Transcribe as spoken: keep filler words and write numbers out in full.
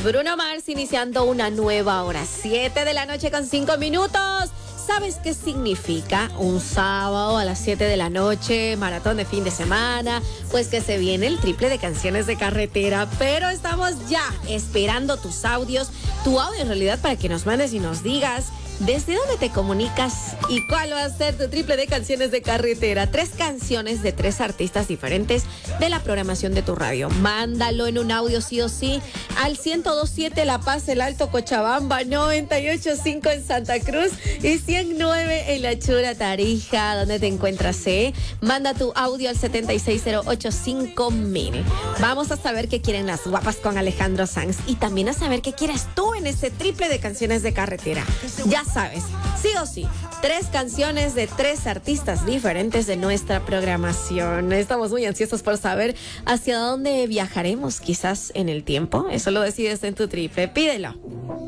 Bruno Mars iniciando una nueva hora, siete de la noche con cinco minutos. ¿Sabes qué significa un sábado a las siete de la noche, maratón de fin de semana? Pues que se viene el triple de canciones de carretera, pero estamos ya esperando tus audios, tu audio en realidad, para que nos mandes y nos digas desde dónde te comunicas y cuál va a ser tu triple de canciones de carretera. Tres canciones de tres artistas diferentes de la programación de tu radio. Mándalo en un audio sí o sí al ciento dos punto siete La Paz, El Alto, Cochabamba, noventa y ocho punto cinco en Santa Cruz y ciento nueve en La Chura, Tarija. ¿Dónde te encuentras, eh? Manda tu audio al setenta y seis cero ocho cinco mil. Vamos a saber qué quieren las guapas con Alejandro Sanz y también a saber qué quieres tú en ese triple de canciones de carretera. Ya sabes, sí o sí, tres canciones de tres artistas diferentes de nuestra programación. Estamos muy ansiosos por saber hacia dónde viajaremos, quizás en el tiempo. Eso lo decides en tu triple. Pídelo.